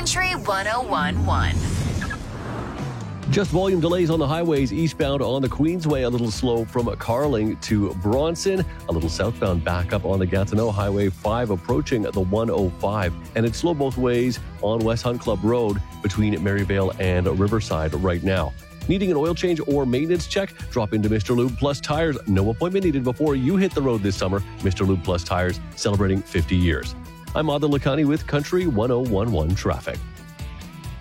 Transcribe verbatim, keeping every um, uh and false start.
Country one oh one point one. Just volume delays on the highways eastbound on the Queensway, a little slow from Carling to Bronson, a little southbound backup on the Gatineau Highway five approaching the one oh five, and it's slow both ways on West Hunt Club Road between Maryvale and Riverside right now. Needing an oil change or maintenance check? Drop into Mister Lube Plus Tires. No appointment needed before you hit the road this summer. Mister Lube Plus Tires, celebrating fifty years. I'm Adil Lakhani with Country one oh one point one Traffic.